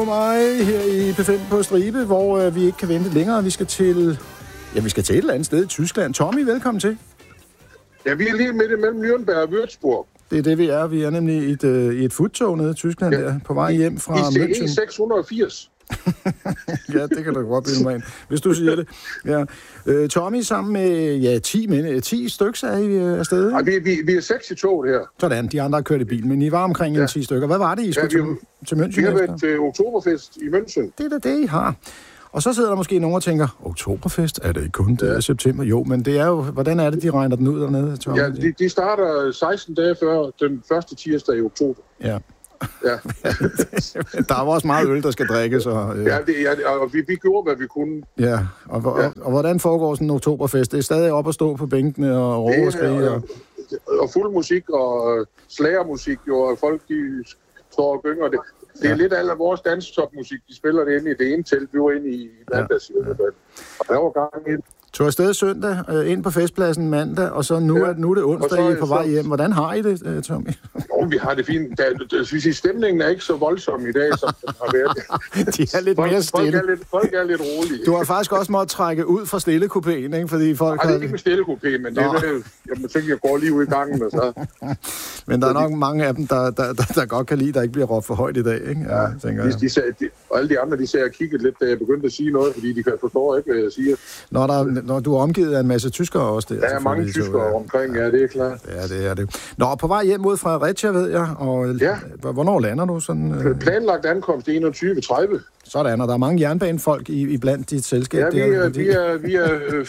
Oh my, her i P5 på Stribe, hvor vi ikke kan vente længere. Vi skal til et eller andet sted i Tyskland. Tommy, velkommen til. Ja, vi er lige midt imellem Nürnberg og Würzburg. Det er det, vi er. Vi er nemlig i et futtog nede i Tyskland, der, på vej hjem fra München. ICE 680. Ja, det kan du godt bilde mig ind, hvis du siger det. Ja. Tommy, sammen med 10 stykker er I afsted? Nej, vi er 6 i toget her. Sådan, de andre har kørt i bilen, men I var omkring 10 stykker. Hvad var det, I skulle til München? Vi har været til Oktoberfest i München. Det er da det, I har. Og så sidder der måske nogen og tænker, Oktoberfest, er det kun september? Jo, men det er jo, hvordan er det, de regner den ud dernede? Tommy? Ja, de starter 16 dage før den første tirsdag i oktober. Ja. Ja. Der er også meget øl, der skal drikkes. Og vi gjorde, hvad vi kunne. Ja, og hvordan foregår sådan en oktoberfest? Det er stadig op at stå på bænkene og råbe og skrige. Og fuld musik og slagermusik, jo, og folk de står og gynger det. Det er lidt af vores danstopmusik. De spiller det inde i det ene telt, vi var inde i mandags. Og der var gang ind. Tog afsted søndag, ind på festpladsen mandag, og så nu er det onsdag, I er på vej hjem. Hvordan har I det, Tommy? Jo, vi har det fint. Stemningen er ikke så voldsom i dag, som den har været. De er lidt mere stille. Folk er lidt rolige. Du har faktisk også måttet trække ud fra stillekupéen, ikke? Fordi folk det er ikke en stillekupé, men det er jeg tænker, jeg går lige ud i gangen. Og så. Men der er nok mange af dem, der godt kan lide, der ikke bliver råbt for højt i dag, ikke? Ja, og alle de andre, de ser kigget lidt, da jeg begyndte at sige noget, fordi de forstår ikke, hvad jeg siger. Når du er omgivet af en masse tyskere også der. Der er mange tyskere omkring, ja, det er klart. Ja, det er det. Nå, på vej hjem mod Fredericia, ved jeg, og hvornår lander du sådan? Planlagt ankomst 21.30. Sådan, og der er mange jernbanefolk i blandt dit selskab. Ja, vi er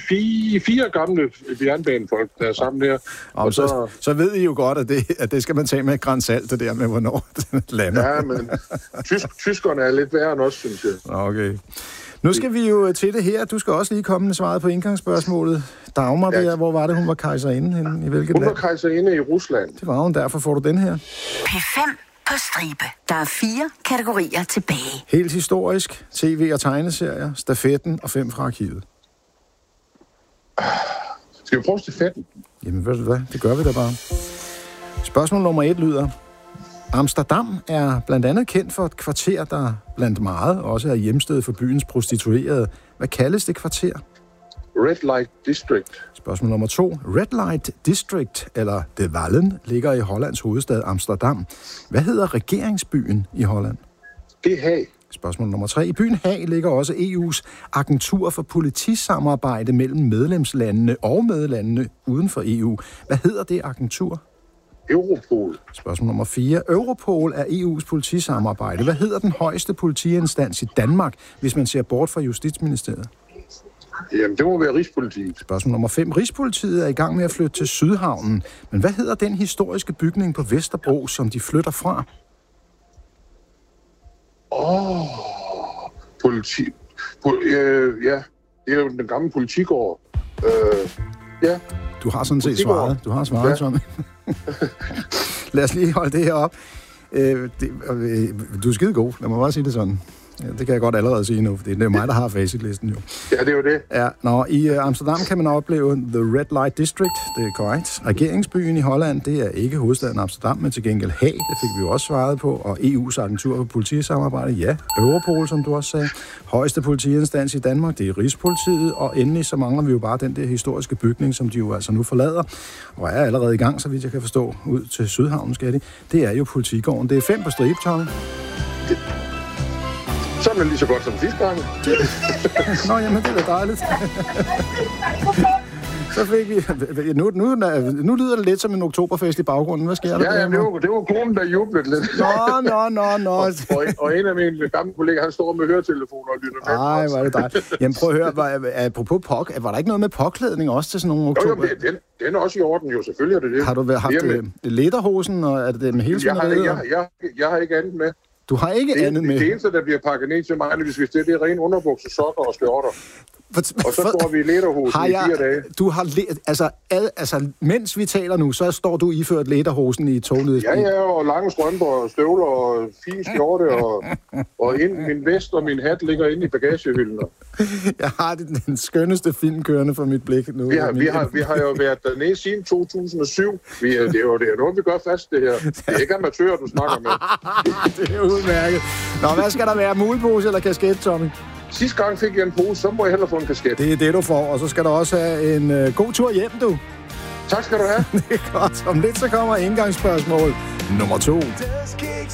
4 gamle jernbanefolk, der er sammen der. Og så ved I jo godt, at det skal man tage med et gran salt, det der med, hvornår den lander. Ja, men tyskerne er lidt værre end os, synes jeg. Okay. Nu skal vi jo til det her. Du skal også lige komme med svaret på indgangsspørgsmålet. Dagmar der, hvor var det, hun var kejserinde henne? I hvilket land? Hun var kejserinde i Rusland. Det var hun, derfor får du den her. P5 på stribe. Der er 4 kategorier tilbage. Helt historisk, tv- og tegneserier, stafetten og 5 fra arkivet. Skal vi prøve stafetten? Jamen ved du hvad, det gør vi da bare. Spørgsmål nummer 1 lyder: Amsterdam er blandt andet kendt for et kvarter, der blandt meget også er hjemsted for byens prostituerede. Hvad kaldes det kvarter? Red Light District. Spørgsmål nummer 2. Red Light District, eller De Wallen, ligger i Hollands hovedstad Amsterdam. Hvad hedder regeringsbyen i Holland? Det er Haag. Spørgsmål nummer 3. I byen Haag ligger også EU's agentur for politisamarbejde mellem medlemslandene og medlandene uden for EU. Hvad hedder det agentur? Europol. Spørgsmål nummer 4. Europol er EU's politisamarbejde. Hvad hedder den højeste politiinstans i Danmark, hvis man ser bort fra Justitsministeriet? Jamen, det må være Rigspolitiet. Spørgsmål nummer 5. Rigspolitiet er i gang med at flytte til Sydhavnen. Men hvad hedder den historiske bygning på Vesterbro, som de flytter fra? Politi... ja, det er jo den gamle politigård. Ja. Du har sådan set svaret. Du har svaret, Tommy. Lad os lige holde det her op. Du er skide god. Lad mig bare sige det sådan. Ja, det kan jeg godt allerede sige nu, for det er mig, der har facitlisten jo. Ja, det er jo det. Ja, i Amsterdam kan man opleve The Red Light District, det er korrekt. Regeringsbyen i Holland, det er ikke hovedstaden Amsterdam, men til gengæld Haag, det fik vi jo også svaret på, og EU's agentur for politisamarbejde, ja. Europol, som du også sagde. Højeste politiinstans i Danmark, det er Rigspolitiet, og endelig så mangler vi jo bare den der historiske bygning, som de jo altså nu forlader, og er allerede i gang, så vidt jeg kan forstå, ud til Sydhavnen skal de. Det er jo politigården. Det er 5 på stribe, Tommy. Sådan er lige så godt som sidste gang. Nå, jamen, det er da dejligt. Så fik vi... Nu lyder det lidt som en oktoberfest i baggrunden. Hvad sker der? Ja, det var konen, der jublede lidt. Nå. Og en af mine gamle kolleger, han står med høretelefoner og lytter med. Ej, hvor er det dejligt. Jamen, prøv at høre. Apropos var der ikke noget med påklædning også til sådan nogle oktober? Jo, den er også i orden, jo. Selvfølgelig er det det. Har du haft lederhosen, og er det med hele svineriet? Jeg har ikke andet med. Du har ikke andet med? Det eneste, der bliver pakket ned til mig, hvis det er rene underbukser, sokker og skjorter. Og så står vi i lederhosen i 4 dage. Du har altså, mens vi taler nu, så står du iført lederhosen i toget. Ja, og lange strømper og støvler og fin skjorte, og min vest og min hat ligger inde i bagagehylden. Jeg har den skønneste film kørende for mit blik nu. Vi har jo været dernede siden 2007. Det er noget, vi gør fast, det her. Det er ikke amatører, du snakker med. Det er udmærket. Nå, hvad skal der være? Mulepose eller kasket, Tommy? Sidste gang fik jeg en pose, så må jeg hellere få en kasket. Det er det, du får, og så skal du også have en god tur hjem, du. Tak skal du have. Det er godt. Om lidt så kommer indgangsspørgsmål nummer 2.